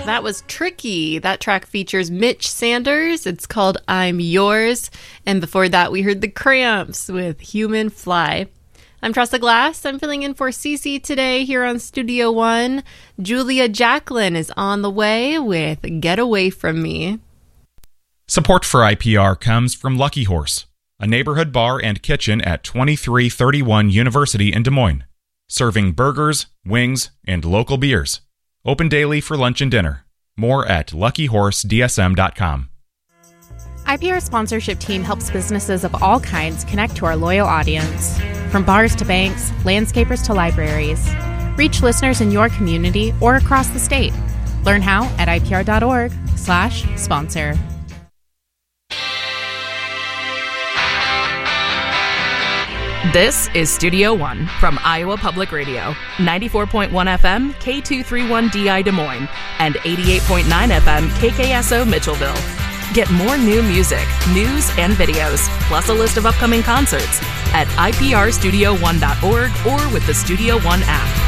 That was Tricky. That track features Mitch Sanders. It's called I'm Yours. And before that, we heard The Cramps with Human Fly. I'm Tressa Glass. I'm filling in for Cece today here on Studio One. Julia Jacqueline is on the way with Get Away From Me. Support for IPR comes from Lucky Horse, a neighborhood bar and kitchen at 2331 University in Des Moines, serving burgers, wings, and local beers. Open daily for lunch and dinner. More at luckyhorsedsm.com. IPR sponsorship team helps businesses of all kinds connect to our loyal audience. From bars to banks, landscapers to libraries. Reach listeners in your community or across the state. Learn how at ipr.org/sponsor. This is Studio One from Iowa Public Radio, 94.1 FM, K231DI Des Moines, and 88.9 FM, KKSO Mitchellville. Get more new music, news, and videos, plus a list of upcoming concerts at iprstudio1.org or with the Studio One app.